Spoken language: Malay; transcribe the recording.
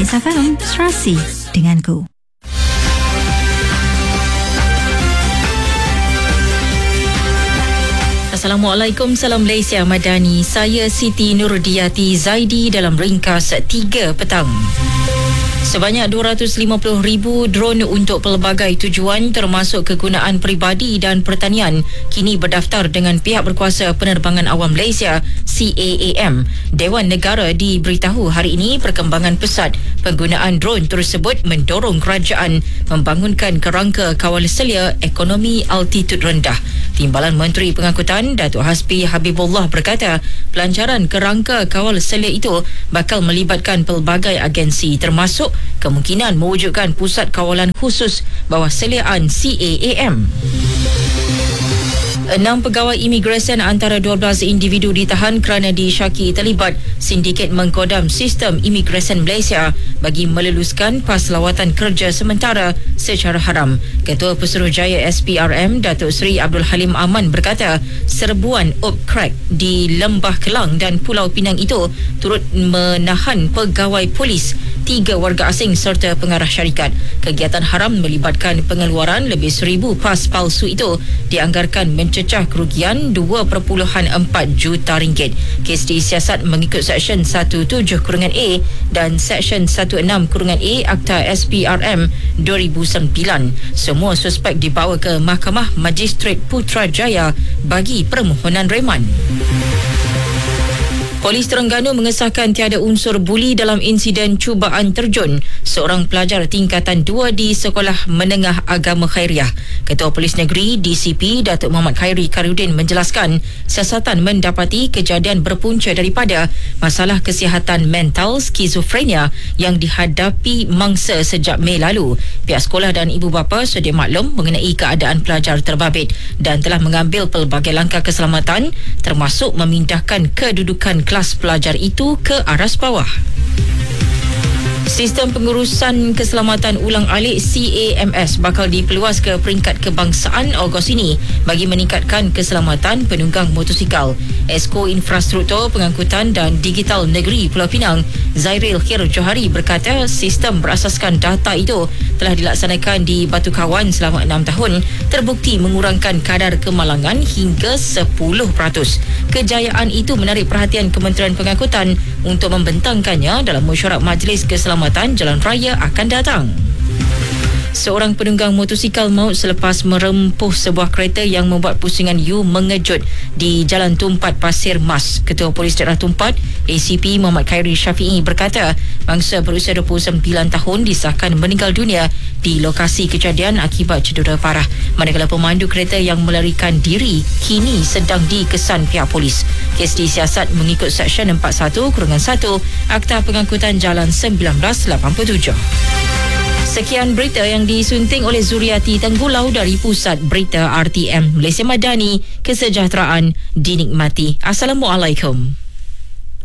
Hits FM, Serasi denganku. Assalamualaikum, salam Malaysia Madani. Saya Siti Nurdiati Zaidi dalam ringkas 3 petang. Sebanyak 250,000 drone untuk pelbagai tujuan termasuk kegunaan peribadi dan pertanian kini berdaftar dengan pihak berkuasa penerbangan awam Malaysia CAAM. Dewan Negara diberitahu hari ini perkembangan pesat penggunaan drone tersebut mendorong kerajaan membangunkan kerangka kawal selia ekonomi altitude rendah. Timbalan Menteri Pengangkutan Datuk Hasbi Habibullah berkata pelancaran kerangka kawal selia itu bakal melibatkan pelbagai agensi termasuk kemungkinan mewujudkan pusat kawalan khusus bawah seliaan CAAM. 6 pegawai imigresen antara 12 individu ditahan kerana disyaki terlibat sindiket mengkodam sistem imigresen Malaysia bagi meleluskan pas lawatan kerja sementara secara haram. Ketua Pesuruhjaya SPRM Datuk Seri Abdul Halim Aman berkata serbuan op crack di Lembah Kelang dan Pulau Pinang itu turut menahan pegawai polis, 3 warga asing serta pengarah syarikat. Kegiatan haram melibatkan pengeluaran lebih 1,000 pas palsu itu dianggarkan mencecah kerugian 2.4 juta ringgit. Kes disiasat mengikut Seksyen 17(A) dan Seksyen 16(A) Akta SPRM 2009. Semua suspek dibawa ke Mahkamah Magistrate Putrajaya bagi permohonan reman. Polis Terengganu mengesahkan tiada unsur buli dalam insiden cubaan terjun seorang pelajar tingkatan 2 di Sekolah Menengah Agama Khairiah. Ketua Polis Negeri DCP Datuk Muhammad Khairi Karyuddin menjelaskan siasatan mendapati kejadian berpunca daripada masalah kesihatan mental skizofrenia yang dihadapi mangsa sejak Mei lalu. Pihak sekolah dan ibu bapa sedia maklum mengenai keadaan pelajar terbabit dan telah mengambil pelbagai langkah keselamatan termasuk memindahkan kedudukan kelas pelajar itu ke aras bawah. Sistem pengurusan keselamatan ulang alik CAMS bakal diperluas ke peringkat kebangsaan Ogos ini bagi meningkatkan keselamatan penunggang motosikal. Esko Infrastruktur Pengangkutan dan Digital Negeri Pulau Pinang Zairil Khair Johari berkata sistem berasaskan data itu telah dilaksanakan di Batu Kawan selama 6 tahun terbukti mengurangkan kadar kemalangan hingga 10%. Kejayaan itu menarik perhatian Kementerian Pengangkutan untuk membentangkannya dalam mesyuarat Majlis Keselamatan Jalan Raya akan datang. Seorang penunggang motosikal maut selepas merempuh sebuah kereta yang membuat pusingan U mengejut di Jalan Tumpat Pasir Mas. Ketua Polis Daerah Tumpat ACP Muhammad Khairi Syafi'i berkata bangsa berusia 29 tahun disahkan meninggal dunia di lokasi kejadian akibat cedera parah, manakala pemandu kereta yang melarikan diri kini sedang dikesan pihak polis. Kes disiasat mengikut Seksyen 41(1) Akta Pengangkutan Jalan 1987. Sekian berita yang disunting oleh Zuriati Tenggulau dari Pusat Berita RTM Malaysia Madani. Kesejahteraan dinikmati. Assalamualaikum.